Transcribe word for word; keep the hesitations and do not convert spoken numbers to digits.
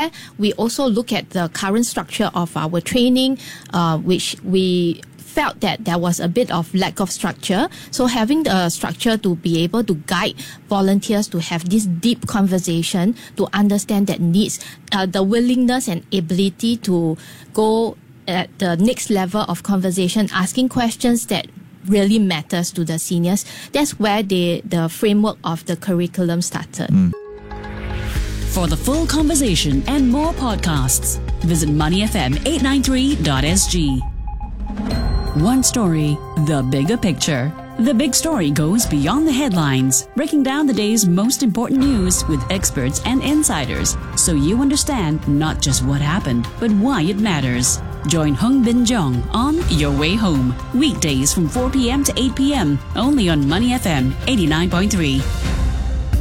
there, we also look at the current structure of our training, uh, which we felt that there was a bit of lack of structure. So having the structure to be able to guide volunteers to have this deep conversation, to understand their needs, uh, the willingness and ability to go at the next level of conversation, asking questions that really matters to the seniors. That's where they, the framework of the curriculum started. Mm. For the full conversation and more podcasts, visit money f m eight nine three dot s g. One story, the bigger picture. The big story goes beyond the headlines, breaking down the day's most important news with experts and insiders, so you understand not just what happened, but why it matters. Join Hung Bin Jong on Your Way Home, weekdays from four p.m. to eight p.m. only on Money F M eighty-nine point three.